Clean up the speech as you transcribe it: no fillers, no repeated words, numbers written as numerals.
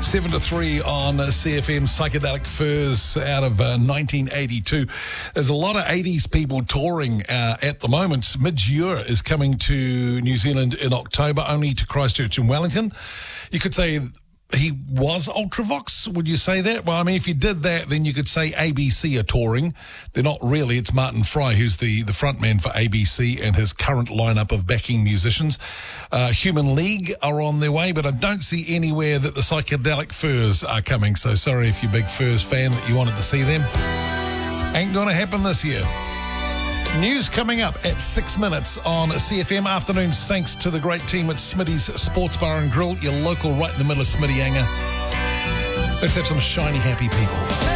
7 to 3 on CFM. Psychedelic Furs out of 1982. There's a lot of 80s people touring at the moment. Midge Ure is coming to New Zealand in October, only to Christchurch and Wellington. You could say he was Ultravox. Would you say that? Well, I mean, if you did that, then you could say ABC are touring. They're not really. It's Martin Fry, who's the frontman for ABC and his current lineup of backing musicians. Human League are on their way, but I don't see anywhere that the Psychedelic Furs are coming. So sorry if you're a big Furs fan that you wanted to see them. Ain't going to happen this year. News coming up at 6 minutes on CFM Afternoons, thanks to the great team at Smitty's Sports Bar and Grill, your local right in the middle of Smittyanga. Let's have some shiny, happy people.